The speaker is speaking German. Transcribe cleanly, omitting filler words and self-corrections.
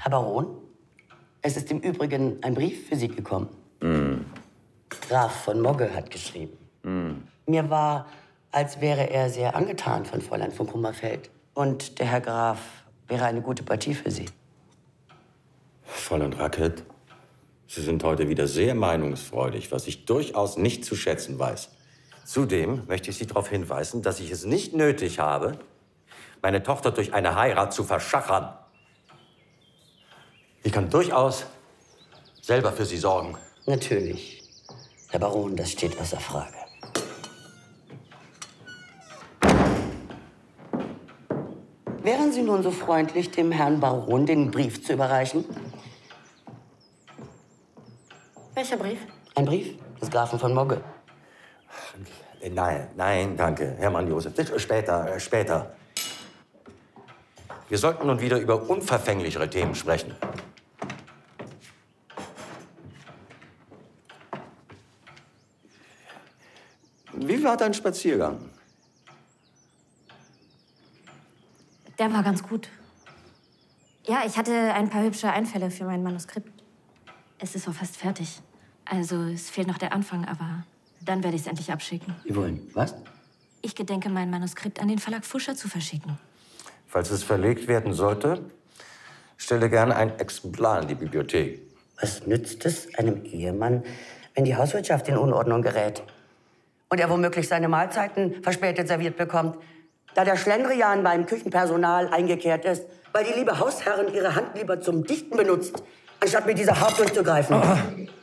Herr Baron, es ist im Übrigen ein Brief für Sie gekommen. Graf von Mogge hat geschrieben. Mir war, als wäre er sehr angetan von Fräulein von Kummerfeld. Und der Herr Graf wäre eine gute Partie für Sie. Fräulein Racket, Sie sind heute wieder sehr meinungsfreudig, was ich durchaus nicht zu schätzen weiß. Zudem möchte ich Sie darauf hinweisen, dass ich es nicht nötig habe, meine Tochter durch eine Heirat zu verschachern. Ich kann durchaus selber für sie sorgen. Natürlich. Herr Baron, das steht außer Frage. Wären Sie nun so freundlich, dem Herrn Baron den Brief zu überreichen? Welcher Brief? Ein Brief des Grafen von Mogge. Nein, danke, Hermann Josef. Später. Wir sollten nun wieder über unverfänglichere Themen sprechen. Wie war dein Spaziergang? Der war ganz gut. Ja, ich hatte ein paar hübsche Einfälle für mein Manuskript. Es ist auch fast fertig. Also, es fehlt noch der Anfang, aber dann werde ich es endlich abschicken. Sie wollen was? Ich gedenke, mein Manuskript an den Verlag Fuscher zu verschicken. Falls es verlegt werden sollte, stelle gerne ein Exemplar in die Bibliothek. Was nützt es einem Ehemann, wenn die Hauswirtschaft in Unordnung gerät? Und er womöglich seine Mahlzeiten verspätet serviert bekommt, da der Schlendrian beim Küchenpersonal eingekehrt ist, weil die liebe Hausherrin ihre Hand lieber zum Dichten benutzt, anstatt mit dieser Hart durchzugreifen.